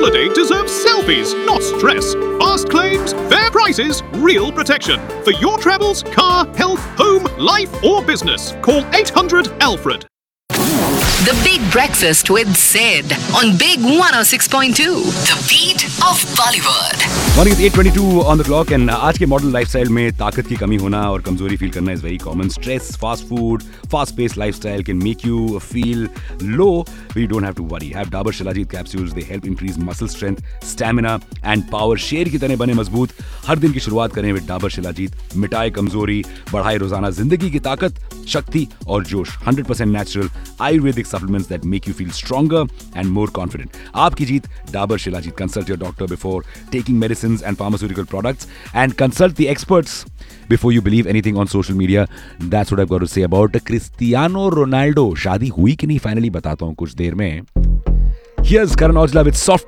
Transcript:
holiday deserves selfies, not stress. Fast claims, fair prices, real protection. For your travels, car, health, home, life or business, call 800 Alfred. The Big Breakfast with Sid on Big 106.2. The beat of Bollywood. Morning is 8:22 on the clock and आज के modern lifestyle में ताकत की कमी होना और कमजोरी feel करना is very common. Stress, fast food, fast-paced lifestyle can make you feel low, but you don't have to worry. Have Dabur Shilajit capsules. They help increase muscle strength, stamina and power. शेर की तरह बने मजबूत. हर दिन की शुरुआत करें with Dabur Shilajit. मिटाए कमजोरी, बढ़ाए रोजाना जिंदगी की ताकत, शक्ति और जोश. 100% natural Ayurvedic supplements that make you feel stronger and more confident. आपकी जीत Dabur Shilajit. Consult your doctor before taking medicines and pharmaceutical products and consult the experts before you believe anything on social media. That's what I've got to say about Cristiano Ronaldo. शादी हुई कि नहीं finally बताता हूँ कुछ देर में. Here's Karan Aujla with Soft